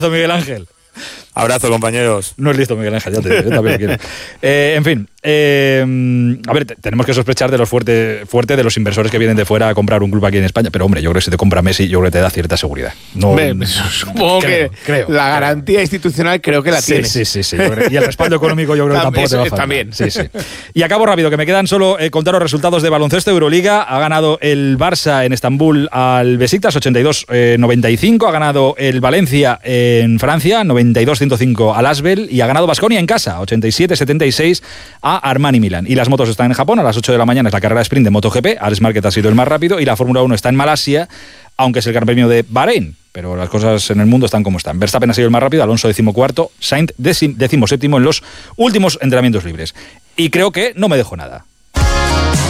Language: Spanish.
Miguel Ángel. Abrazo, compañeros. No es listo, Miguel Ángel, ya te digo, yo también lo quiero. En fin, a ver, tenemos que sospechar de los fuerte de los inversores que vienen de fuera a comprar un club aquí en España, pero hombre, yo creo que si te compra Messi, yo creo que te da cierta seguridad. No, supongo creo, la garantía institucional creo que la tiene. Sí. Y el respaldo económico yo creo que tampoco te va a faltar. También. Sí. Y acabo rápido, que me quedan solo contar los resultados de baloncesto Euroliga. Ha ganado el Barça en Estambul al Besiktas 82-95, ha ganado el Valencia en Francia 92-105 al Asvel y ha ganado Baskonia en casa 87-76 a Armani Milán. Y las motos están en Japón, a las 8 de la mañana es la carrera sprint de MotoGP, Alex Márquez ha sido el más rápido y la Fórmula 1 está en Malasia, aunque es el Gran Premio de Bahrein, pero las cosas en el mundo están como están. Verstappen ha sido el más rápido, Alonso 14º, Sainz 17º en los últimos entrenamientos libres. Y creo que no me dejo nada.